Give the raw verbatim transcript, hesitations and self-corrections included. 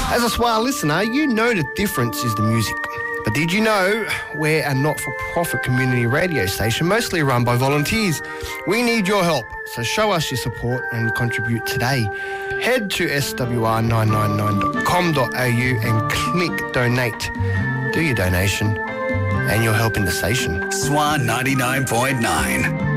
As a S W A listener, you know the difference is the music. But did you know we're a not-for-profit community radio station, mostly run by volunteers? We need your help, so show us your support and contribute today. Head to s w r nine nine nine dot com dot a u and click donate. Do your donation and you're helping the station. S W A ninety-nine point nine.